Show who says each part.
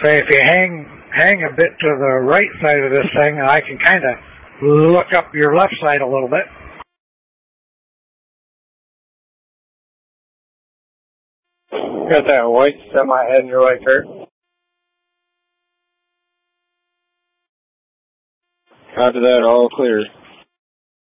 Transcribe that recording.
Speaker 1: Say if you hang a bit to the right side of this thing, I can kind of look up your left side a little bit.
Speaker 2: Got that white semi heading your way, Kurt. After that, all clear.